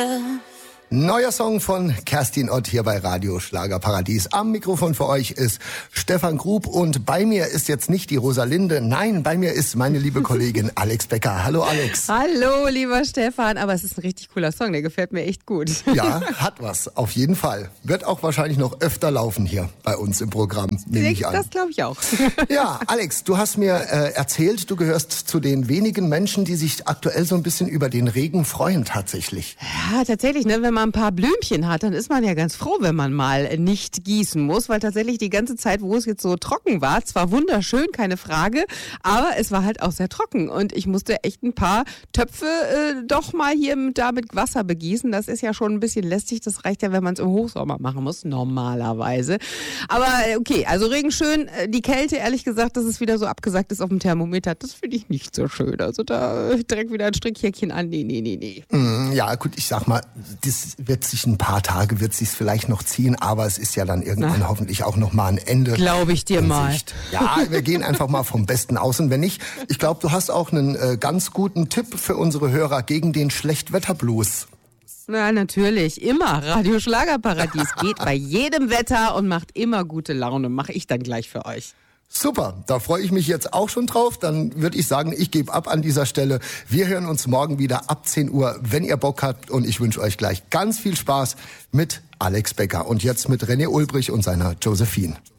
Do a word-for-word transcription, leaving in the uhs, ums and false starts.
Linde. Neuer Song von Kerstin Ott hier bei Radio Schlagerparadies. Am Mikrofon für euch ist Stefan Grub und bei mir ist jetzt nicht die Rosalinde, nein, bei mir ist meine liebe Kollegin Alex Becker. Hallo Alex. Hallo lieber Stefan, aber es ist ein richtig cooler Song, der gefällt mir echt gut. Ja, hat was, auf jeden Fall. Wird auch wahrscheinlich noch öfter laufen hier bei uns im Programm, nehme ich an. Das glaube ich auch. Ja, Alex, du hast mir äh, erzählt, du gehörst zu den wenigen Menschen, die sich aktuell so ein bisschen über den Regen freuen tatsächlich. Ja, tatsächlich, ne, wenn man ein paar Blümchen hat, dann ist man ja ganz froh, wenn man mal nicht gießen muss, weil tatsächlich die ganze Zeit, wo es jetzt so trocken war, zwar wunderschön, keine Frage, aber es war halt auch sehr trocken und ich musste echt ein paar Töpfe äh, doch mal hier mit, da mit Wasser begießen. Das ist ja schon ein bisschen lästig, das reicht ja, wenn man es im Hochsommer machen muss, normalerweise. Aber okay, also Regen schön, die Kälte, ehrlich gesagt, dass es wieder so abgesagt ist auf dem Thermometer, das finde ich nicht so schön. Also da direkt wieder ein Strickjäckchen an, nee, nee, nee, nee. Mm, ja, gut, ich sag mal, das wird sich ein paar Tage, wird sich's vielleicht noch ziehen, aber es ist ja dann irgendwann Na, hoffentlich auch noch mal ein Ende. Glaube ich dir mal. Ja, wir gehen einfach mal vom Besten aus und wenn nicht, ich glaube, du hast auch einen äh, ganz guten Tipp für unsere Hörer gegen den Schlechtwetterblues. Na, natürlich. Immer. Radio Schlagerparadies geht bei jedem Wetter und macht immer gute Laune. Mache ich dann gleich für euch. Super, da freue ich mich jetzt auch schon drauf. Dann würde ich sagen, ich gebe ab an dieser Stelle. Wir hören uns morgen wieder ab zehn Uhr, wenn ihr Bock habt. Und ich wünsche euch gleich ganz viel Spaß mit Alex Becker. Und jetzt mit René Ulbrich und seiner Josephine.